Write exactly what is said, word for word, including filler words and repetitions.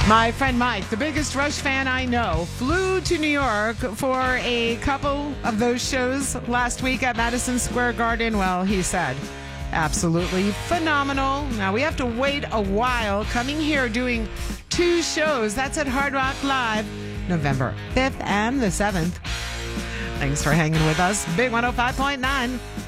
My friend Mike, the biggest Rush fan I know, flew to New York for a couple of those shows last week at Madison Square Garden. Well, he said, absolutely phenomenal. Now, we have to wait a while coming here doing two shows. That's at Hard Rock Live, November fifth and the seventh. Thanks for hanging with us. Big one oh five point nine.